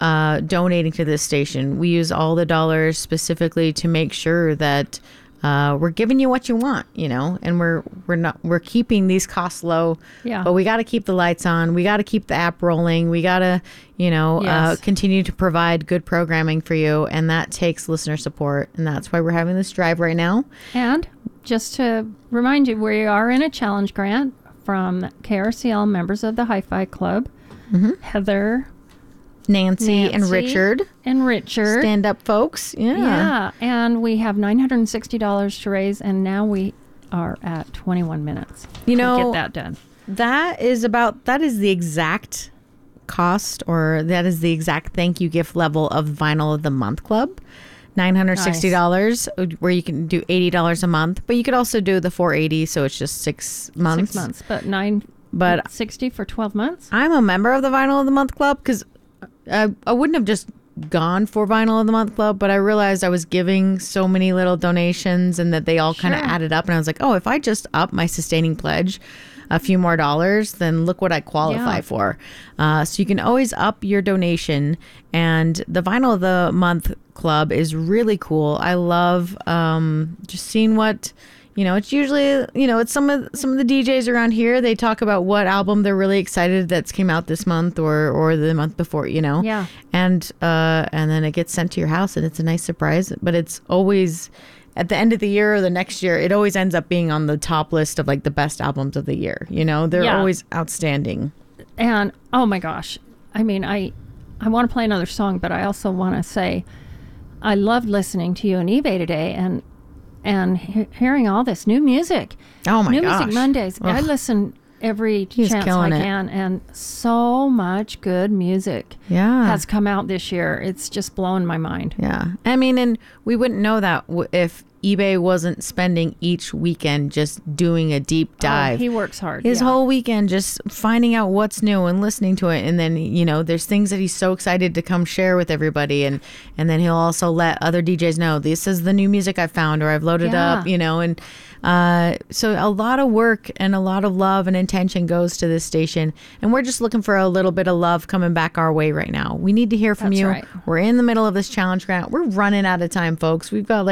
donating to this station. We use all the dollars specifically to make sure that we're giving you what you want, and we're keeping these costs low. Yeah. But we got to keep the lights on. We got to keep the app rolling. We got to, Yes. continue to provide good programming for you, and that takes listener support, and that's why we're having this drive right now. And just to remind you, we are in a challenge grant from KRCL members of the Hi-Fi Club, Heather, Nancy and Richard. Stand Stand up folks. Yeah. And we have $960 to raise, and now we are at 21 minutes to get that done. That is the exact cost, or that is the exact thank you gift level of Vinyl of the Month Club. $960, where you can do $80 a month, but you could also do the $480, so it's just 6 months. 6 months, but $960 for 12 months. I'm a member of the Vinyl of the Month Club because I wouldn't have just gone for Vinyl of the Month Club, but I realized I was giving so many little donations and that they all kind of added up, and I was like, oh, if I just up my sustaining pledge a few more dollars, then look what I qualify for. So you can always up your donation, and the Vinyl of the Month Club is really cool. I love just seeing what, it's usually, it's some of the DJs around here, they talk about what album they're really excited that's came out this month or the month before, Yeah. and then it gets sent to your house, and it's a nice surprise, but it's always at the end of the year or the next year, it always ends up being on the top list of like the best albums of the year. They're always outstanding. And oh my gosh, I mean, I want to play another song, but I also want to say I loved listening to you and eBay today, and hearing all this new music. Oh my gosh. New Music Mondays. Ugh. I listen every He's chance I killing it. can, and so much good music has come out this year. It's just blowing my mind. Yeah. I mean, and we wouldn't know that if eBay wasn't spending each weekend just doing a deep dive. Oh, he works hard. His whole weekend just finding out what's new and listening to it. And then, there's things that he's so excited to come share with everybody. And then he'll also let other DJs know, this is the new music I found, or I've loaded up, and so a lot of work and a lot of love and intention goes to this station. And we're just looking for a little bit of love coming back our way right now. We need to hear from you. Right. We're in the middle of this challenge grant. We're running out of time, folks. We've got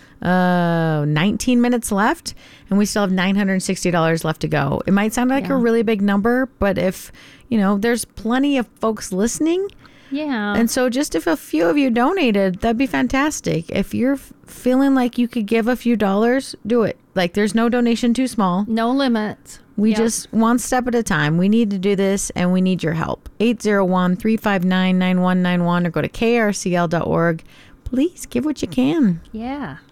19 minutes left, and we still have $960 left to go. It might sound like a really big number, but if, there's plenty of folks listening. Yeah. And so just if a few of you donated, that'd be fantastic. If you're feeling like you could give a few dollars, do it. Like, there's no donation too small. No limits. We just one step at a time. We need to do this, and we need your help. 801-359-9191, or go to krcl.org. Please give what you can. Yeah.